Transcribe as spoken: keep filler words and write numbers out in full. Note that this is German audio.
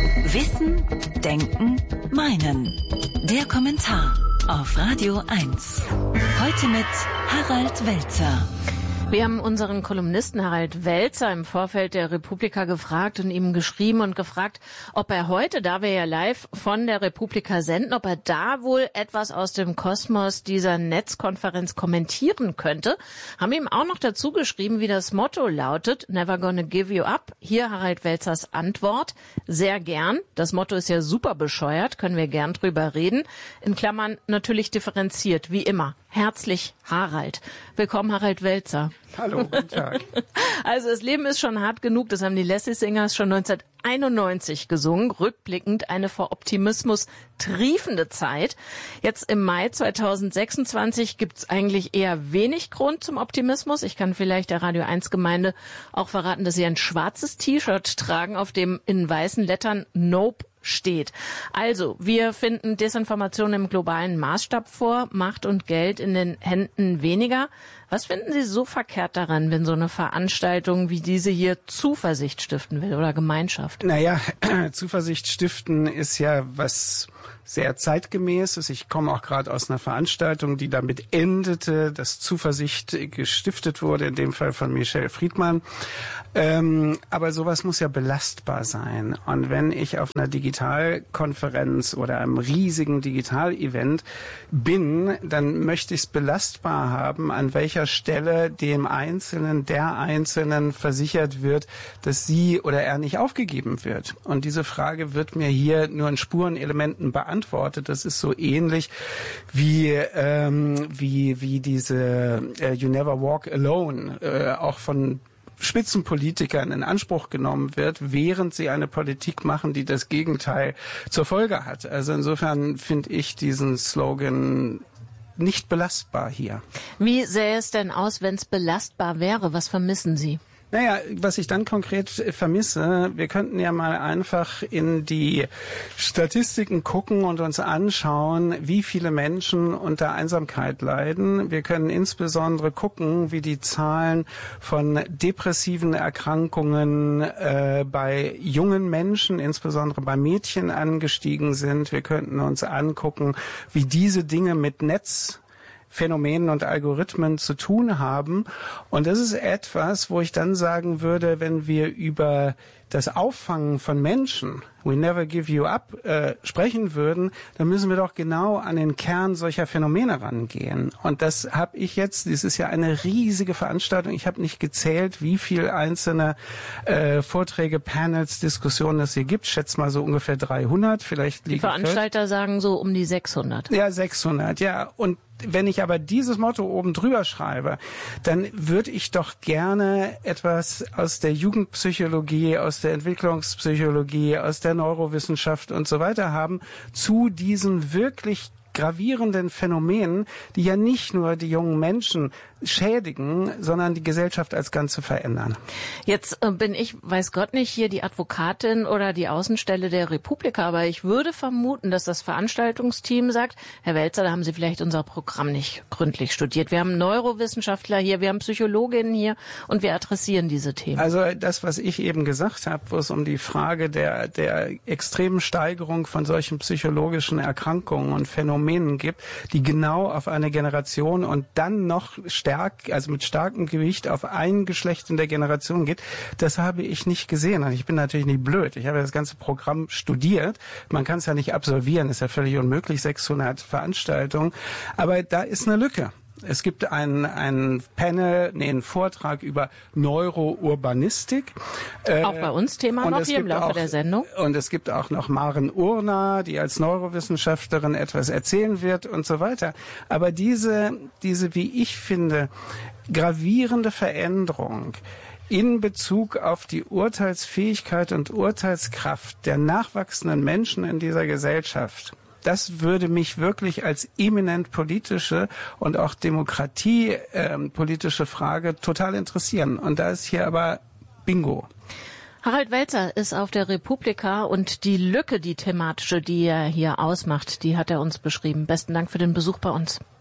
Wissen, Denken, Meinen. Der Kommentar auf Radio eins. Heute mit Harald Welzer. Wir haben unseren Kolumnisten Harald Welzer im Vorfeld der Republika gefragt und ihm geschrieben und gefragt, ob er heute, da wir ja live von der Republika senden, ob er da wohl etwas aus dem Kosmos dieser Netzkonferenz kommentieren könnte. Haben ihm auch noch dazu geschrieben, wie das Motto lautet, Never gonna give you up. Hier Harald Welzers Antwort, sehr gern. Das Motto ist ja super bescheuert, können wir gern drüber reden. In Klammern natürlich differenziert, wie immer. Herzlich Harald. Willkommen Harald Welzer. Hallo, guten Tag. Also das Leben ist schon hart genug, das haben die Leslie Singers schon neunzehnhunderteinundneunzig gesungen, rückblickend eine vor Optimismus triefende Zeit. Jetzt im Mai zweitausendsechsundzwanzig gibt's eigentlich eher wenig Grund zum Optimismus. Ich kann vielleicht der Radio eins Gemeinde auch verraten, dass sie ein schwarzes T-Shirt tragen, auf dem in weißen Lettern Nope steht. Also, wir finden Desinformation im globalen Maßstab vor, Macht und Geld in den Händen weniger. Was finden Sie so verkehrt daran, wenn so eine Veranstaltung wie diese hier Zuversicht stiften will oder Gemeinschaft? Naja, Zuversicht stiften ist ja was sehr zeitgemäßes. Ich komme auch gerade aus einer Veranstaltung, die damit endete, dass Zuversicht gestiftet wurde, in dem Fall von Michel Friedmann. Ähm, aber sowas muss ja belastbar sein. Und wenn ich auf einer Digitalkonferenz oder einem riesigen Digital-Event bin, dann möchte ich es belastbar haben, an welcher Stelle dem Einzelnen, der Einzelnen versichert wird, dass sie oder er nicht aufgegeben wird. Und diese Frage wird mir hier nur in Spurenelementen beantwortet. Das ist so ähnlich wie ähm, wie wie diese äh, You Never Walk Alone äh, auch von Spitzenpolitikern in Anspruch genommen wird, während sie eine Politik machen, die das Gegenteil zur Folge hat. Also insofern finde ich diesen Slogan nicht belastbar hier. Wie sähe es denn aus, wenn es belastbar wäre? Was vermissen Sie? Naja, was ich dann konkret vermisse, wir könnten ja mal einfach in die Statistiken gucken und uns anschauen, wie viele Menschen unter Einsamkeit leiden. Wir können insbesondere gucken, wie die Zahlen von depressiven Erkrankungen äh, bei jungen Menschen, insbesondere bei Mädchen, angestiegen sind. Wir könnten uns angucken, wie diese Dinge mit Netz Phänomenen und Algorithmen zu tun haben. Und das ist etwas, wo ich dann sagen würde, wenn wir über das Auffangen von Menschen, we never give you up, äh, sprechen würden, dann müssen wir doch genau an den Kern solcher Phänomene rangehen. Und das habe ich jetzt, das ist ja eine riesige Veranstaltung, ich habe nicht gezählt, wie viel einzelne äh, Vorträge, Panels, Diskussionen es hier gibt. Ich schätze mal so ungefähr dreihundert. Vielleicht liegen die Veranstalter fällt. sagen so um die sechshundert. Ja, sechshundert, ja. Und wenn ich aber dieses Motto oben drüber schreibe, dann würde ich doch gerne etwas aus der Jugendpsychologie, aus der Entwicklungspsychologie, aus der Neurowissenschaft und so weiter haben zu diesen wirklich gravierenden Phänomenen, die ja nicht nur die jungen Menschen schädigen, sondern die Gesellschaft als Ganze verändern. Jetzt äh, bin ich, weiß Gott nicht, hier die Advokatin oder die Außenstelle der Republika, aber ich würde vermuten, dass das Veranstaltungsteam sagt, Herr Welzer, da haben Sie vielleicht unser Programm nicht gründlich studiert. Wir haben Neurowissenschaftler hier, wir haben Psychologinnen hier und wir adressieren diese Themen. Also das, was ich eben gesagt habe, wo es um die Frage der, der extremen Steigerung von solchen psychologischen Erkrankungen und Phänomenen gibt, die genau auf eine Generation und dann noch stark, also mit starkem Gewicht auf ein Geschlecht in der Generation geht, das habe ich nicht gesehen. Und ich bin natürlich nicht blöd. Ich habe das ganze Programm studiert. Man kann es ja nicht absolvieren, ist ja völlig unmöglich, sechshundert Veranstaltungen. Aber da ist eine Lücke. Es gibt einen, einen Panel, nee, einen Vortrag über Neurourbanistik. Auch bei uns Thema noch hier im Laufe auch, der Sendung. Und es gibt auch noch Maren Urner, die als Neurowissenschaftlerin etwas erzählen wird und so weiter. Aber diese, diese, wie ich finde, gravierende Veränderung in Bezug auf die Urteilsfähigkeit und Urteilskraft der nachwachsenden Menschen in dieser Gesellschaft, das würde mich wirklich als eminent politische und auch demokratiepolitische ähm, Frage total interessieren. Und da ist hier aber Bingo. Harald Welzer ist auf der Republika und die Lücke, die thematische, die er hier ausmacht, die hat er uns beschrieben. Besten Dank für den Besuch bei uns.